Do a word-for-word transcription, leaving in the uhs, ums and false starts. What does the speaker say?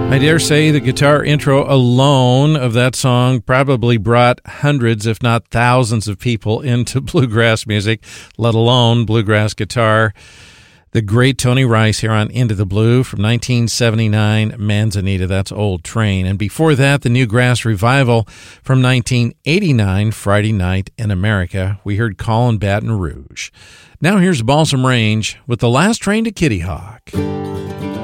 I dare say the guitar intro alone of that song probably brought hundreds, if not thousands, of people into bluegrass music, let alone bluegrass guitar. The great Tony Rice here on Into the Blue from nineteen seventy-nine, Manzanita, that's Old Train. And before that, the Newgrass Revival from nineteen eighty-nine, Friday Night in America. We heard Callin' Baton Rouge. Now here's Balsam Range with The Last Train to Kitty Hawk.